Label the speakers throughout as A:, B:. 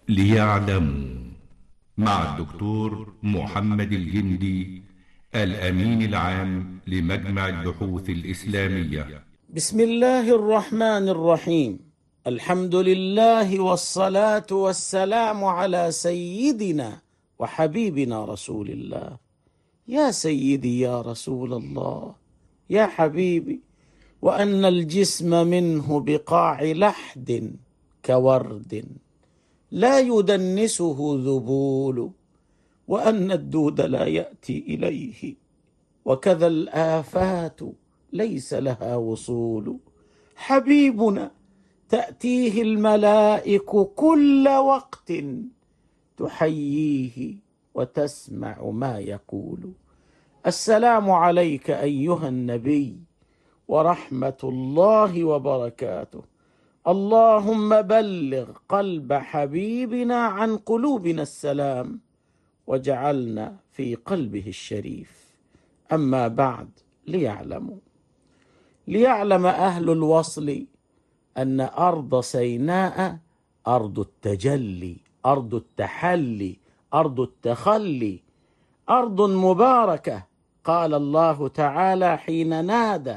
A: ليعلموا مع الدكتور محمد الجندي الأمين العام لمجمع البحوث الإسلامية.
B: بسم الله الرحمن الرحيم. الحمد لله والصلاة والسلام على سيدنا وحبيبنا رسول الله. يا سيدي يا رسول الله يا حبيبي، وأن الجسم منه بقاع لحد كورد لا يدنسه ذبول، وأن الدود لا يأتي إليه، وكذا الآفات ليس لها وصول. حبيبنا تأتيه الملائك كل وقت تحييه وتسمع ما يقول. السلام عليك أيها النبي ورحمة الله وبركاته. اللهم بلغ قلب حبيبنا عن قلوبنا السلام، وجعلنا في قلبه الشريف. أما بعد، ليعلم أهل الوصل أن أرض سيناء أرض التجلي، أرض التحلي، أرض التخلي، أرض مباركة. قال الله تعالى حين نادى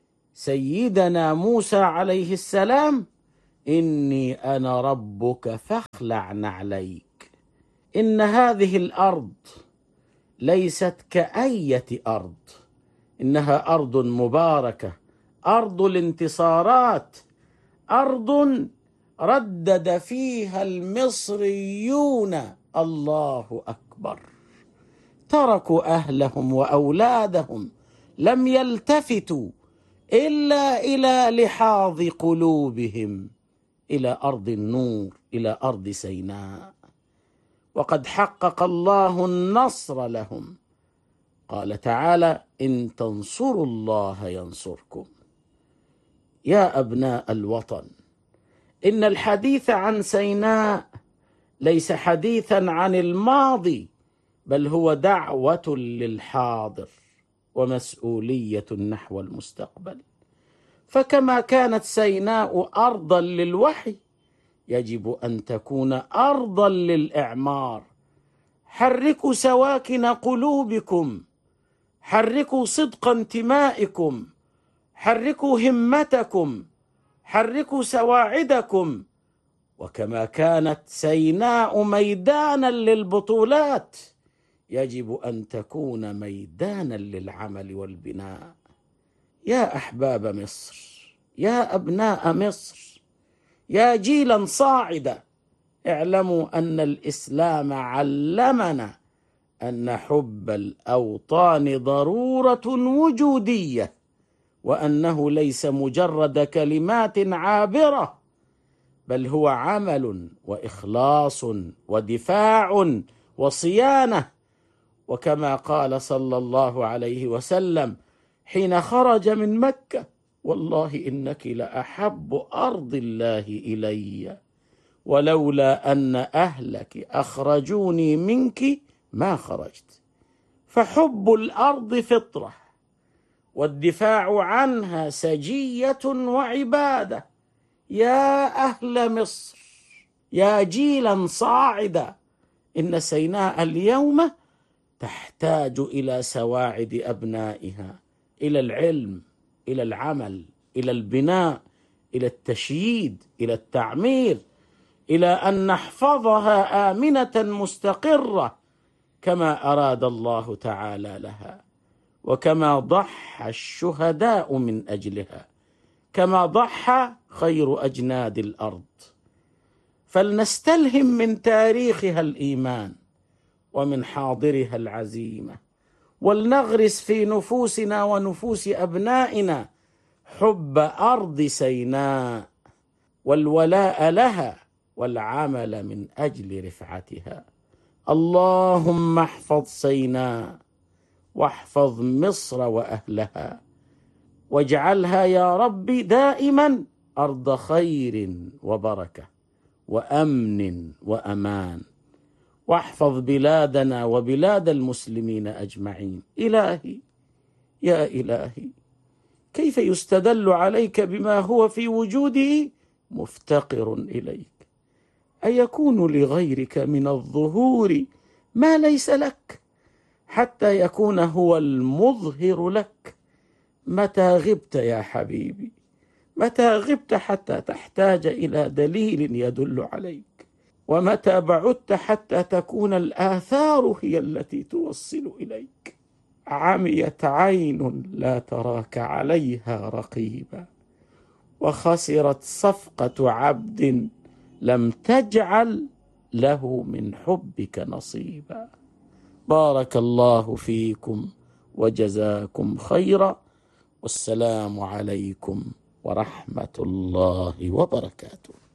B: سيدنا موسى عليه السلام: إني أنا ربك فاخلع نعليك. إن هذه الأرض ليست كأية أرض، إنها أرض مباركة، أرض الانتصارات، أرض ردد فيها المصريون الله أكبر. تركوا أهلهم وأولادهم، لم يلتفتوا إلا إلى لحاظ قلوبهم، إلى أرض النور، إلى أرض سيناء. وقد حقق الله النصر لهم. قال تعالى: إن تنصروا الله ينصركم. يا أبناء الوطن، إن الحديث عن سيناء ليس حديثا عن الماضي، بل هو دعوة للحاضر ومسؤولية نحو المستقبل. فكما كانت سيناء أرضا للوحي، يجب أن تكون أرضا للإعمار. حركوا سواكن قلوبكم، حركوا صدق انتمائكم، حركوا همتكم، حركوا سواعدكم. وكما كانت سيناء ميدانا للبطولات، يجب أن تكون ميدانا للعمل والبناء. يا أحباب مصر، يا أبناء مصر، يا جيلا صاعدا، اعلموا أن الإسلام علمنا أن حب الأوطان ضرورة وجودية، وأنه ليس مجرد كلمات عابرة، بل هو عمل وإخلاص ودفاع وصيانة. وكما قال صلى الله عليه وسلم حين خرج من مكة: والله إنك لأحب أرض الله إلي، ولولا أن أهلك أخرجوني منك ما خرجت. فحب الأرض فطرة، والدفاع عنها سجية وعبادة. يا أهل مصر، يا جيلا صاعدا، إن سيناء اليوم تحتاج إلى سواعد أبنائها، إلى العلم، إلى العمل، إلى البناء، إلى التشييد، إلى التعمير، إلى أن نحفظها آمنة مستقرة كما أراد الله تعالى لها، وكما ضحى الشهداء من أجلها، كما ضحى خير أجناد الأرض. فلنستلهم من تاريخها الإيمان، ومن حاضرها العزيمة، ولنغرس في نفوسنا ونفوس أبنائنا حب أرض سيناء، والولاء لها، والعمل من أجل رفعتها. اللهم احفظ سيناء، واحفظ مصر وأهلها، واجعلها يا رب دائما أرض خير وبركة وأمن وأمان. واحفظ بلادنا وبلاد المسلمين أجمعين. إلهي يا إلهي، كيف يستدل عليك بما هو في وجوده مفتقر إليك؟ أيكون لغيرك من الظهور ما ليس لك حتى يكون هو المظهر لك؟ متى غبت يا حبيبي؟ متى غبت حتى تحتاج إلى دليل يدل عليك؟ ومتى بعدت حتى تكون الآثار هي التي توصل إليك؟ عميت عين لا تراك عليها رقيبا، وخسرت صفقة عبد لم تجعل له من حبك نصيبا. بارك الله فيكم وجزاكم خيرا، والسلام عليكم ورحمة الله وبركاته.